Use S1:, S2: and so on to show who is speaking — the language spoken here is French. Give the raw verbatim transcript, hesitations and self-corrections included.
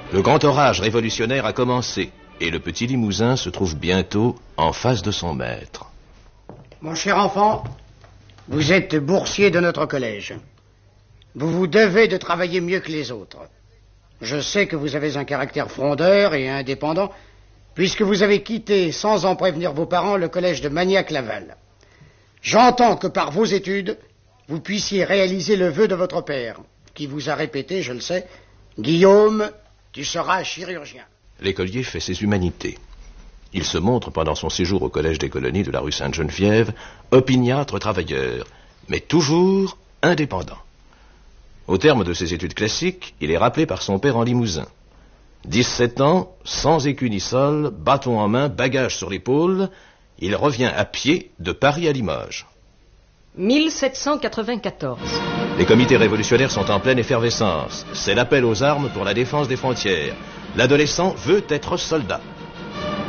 S1: Le grand orage révolutionnaire a commencé et le petit Limousin se trouve bientôt en face de son maître.
S2: Mon cher enfant, vous êtes boursier de notre collège. Vous vous devez de travailler mieux que les autres. Je sais que vous avez un caractère frondeur et indépendant, puisque vous avez quitté, sans en prévenir vos parents, le collège de Magnac-Laval. J'entends que par vos études, vous puissiez réaliser le vœu de votre père, qui vous a répété, je le sais, « Guillaume, tu seras chirurgien ».
S1: L'écolier fait ses humanités. Il se montre pendant son séjour au collège des colonies de la rue Sainte-Geneviève, opiniâtre travailleur, mais toujours indépendant. Au terme de ses études classiques, il est rappelé par son père en Limousin. dix-sept ans, sans écu ni sol, bâton en main, bagage sur l'épaule, il revient à pied de Paris à Limoges.
S3: mille sept cent quatre-vingt-quatorze.
S1: Les comités révolutionnaires sont en pleine effervescence. C'est l'appel aux armes pour la défense des frontières. L'adolescent veut être soldat.